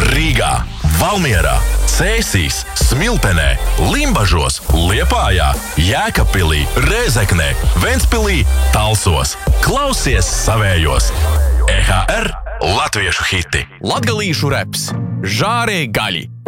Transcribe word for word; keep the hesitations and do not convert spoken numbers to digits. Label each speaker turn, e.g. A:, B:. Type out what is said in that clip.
A: Rīgā, Valmierā, Cēsīs, Smiltenē, Limbažos, Liepājā, Jēkabpilī, Rēzeknē, Ventspilī, Talsos. Klausies savējos! E H R Latviešu hiti.
B: Latgalīšu reps. Žārie gaļi.